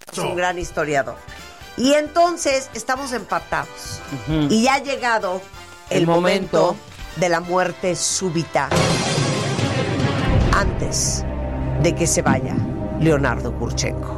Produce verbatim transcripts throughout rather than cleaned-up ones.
es un gran historiador. Y entonces estamos empatados. Uh-huh. Y ya ha llegado el, el momento, momento de la muerte súbita. Antes de que se vaya Leonardo Kurchenko.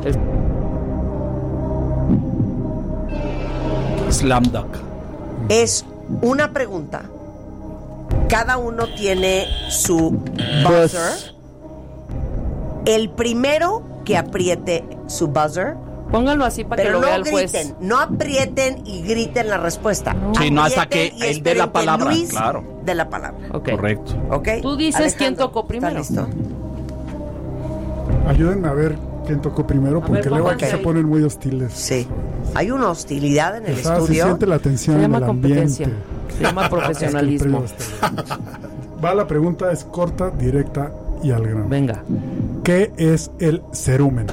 Slam dunk. Es una pregunta. Cada uno tiene su buzzer. El primero que apriete su buzzer. Pónganlo así para pero que lo no vea el griten, juez. No aprieten y griten la respuesta. No. Sí, no hasta que él dé la palabra. Luis claro. De la palabra. Okay. Correcto. Okay. Tú dices Alejandro, quién tocó primero. ¿Está listo? Ayúdenme a ver quién tocó primero, porque ver, luego aquí se ponen muy hostiles. Sí. Hay una hostilidad en el o sea, estudio. Se siente la tensión se en llama el competencia. ambiente. Se llama profesionalismo. Va, la pregunta es corta, directa y al grano. Venga. ¿Qué es el cerumen?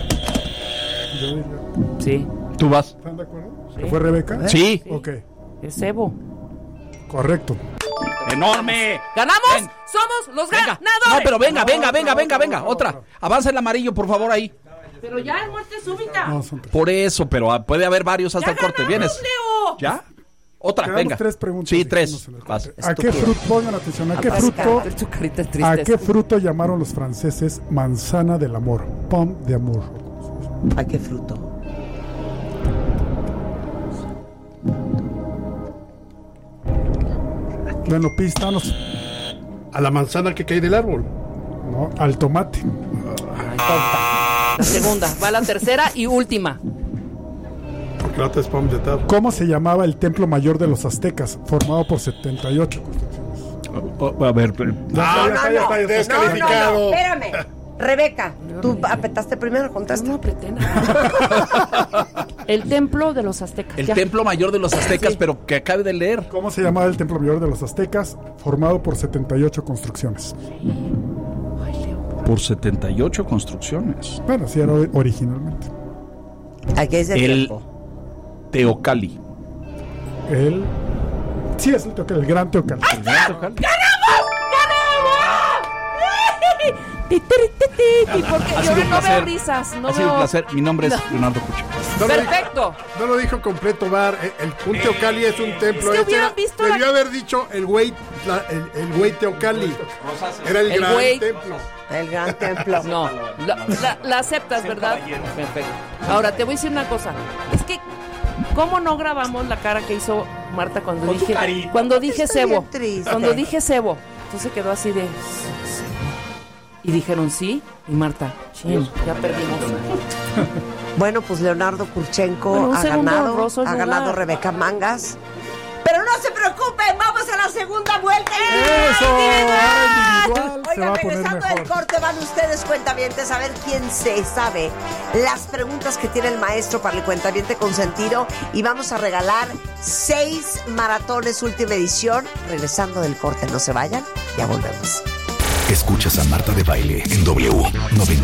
Sí. Tú vas. ¿Están de acuerdo? Sí. ¿Fue Rebeca? Sí. Ok. Es cebo. Correcto. ¡Enorme! ¡Ganamos! Ven. ¡Somos los venga. ganadores! No, pero venga, no, venga, venga, no, venga, no, venga. no, Otra. no. Avanza el amarillo, por favor, ahí. Pero ya es muerte súbita. No, son por eso, pero puede haber varios hasta ya el corte. ganamos, ¿Vienes? Leo. ¿Ya? Otra, Quedamos venga. tres preguntas. Sí, tres. ¿A qué fruto, pongan atención, a qué fruto, a qué fruto llamaron los franceses manzana del amor? Pomme d'amour. ¿A qué fruto? Bueno, pistanos. A la manzana que cae del árbol. No, al tomate. La segunda, va la tercera y última. Porque la otra es pomme de table. ¿Cómo se llamaba el templo mayor de los aztecas, formado por setenta y ocho construcciones? Oh, oh, a ver, no, no, no, no, no, descalificado. No, no, no, espérame. Rebeca, tú apretaste primero, contaste. No apreté nada. El templo de los aztecas. El ya. templo mayor de los aztecas, sí. Pero que acabe de leer. ¿Cómo se llamaba el templo mayor de los aztecas, formado por setenta y ocho construcciones? Por setenta y ocho construcciones. Bueno, sí era originalmente. Aquí es el, el tiempo. Teocalli. El... Sí, es el Teocalli, el gran Teocalli. El gran Teocalli. ¡Ganamos! ¡Ganamos! Porque yo no veo risas. No ha sido veo... un placer. Mi nombre es no. Leonardo Kurchenko. No Perfecto. Dijo, no lo dijo completo, Bar. El, el un Teocalli es un templo. Es que era, visto debió la... haber dicho el güey la, el, el güey Teocalli. Era el, el gran güey... templo. El gran templo. No, la, la, la aceptas, ¿verdad? Perfecto. Ahora, te voy a decir una cosa. Es que, ¿cómo no grabamos la cara que hizo Marta cuando Con dije cuando dije cebo? Cuando dije cebo. Entonces quedó así de... Y dijeron sí, y Marta, chin, ya perdimos. Bueno, pues Leonardo Kurchenko bueno, ha ganado, honroso, ha ganado Rebeca Mangas. Pero no se preocupen, vamos a la segunda vuelta. ¡Eso! Individual. Oigan, regresando del corte van ustedes, cuentavientes, a ver quién se sabe las preguntas que tiene el maestro para el cuentaviente consentido. Y vamos a regalar seis maratones última edición. Regresando del corte, no se vayan, ya volvemos. Escuchas a Marta de Baile en W noventa